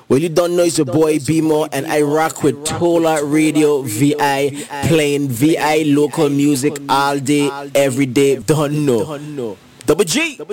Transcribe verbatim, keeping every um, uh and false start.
Well, you don't know, it's your boy B-Mo, and I rock with Tola Radio V I, playing V I local music all day, every day. Don't know. Double G.